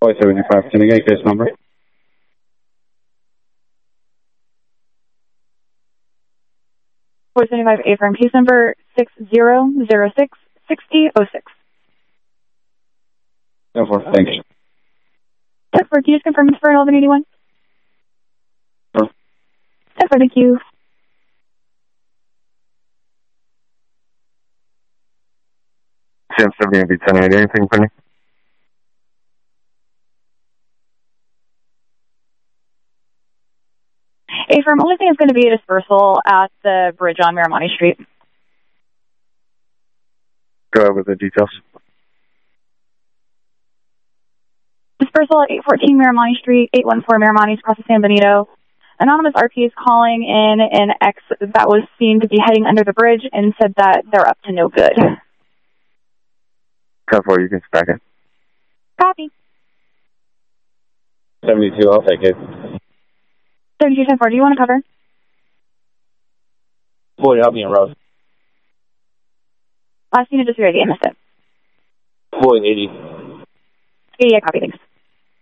Boy 75, can I get case number? Boy 75, A-firm, case number 6006-6006. 10-4, thank you. 10-4, can you just confirm it's for 1181? Sure. 10-4, thank you. CM70 V1080, anything for me? A-firm, only thing is going to be a dispersal at the bridge on Miramani Street. Go ahead with the details. Dispersal at 814 Miramani Street, 814 Miramani, across the San Benito. Anonymous RP is calling in an X that was seen to be heading under the bridge and said that they're up to no good. 10-4, you can stack it. Copy. 72, I'll take it. 32, 10-4, do you want to cover? Boy, help me in road. Last unit just ready, I missed it. Boy, 80. 80, I copy, thanks.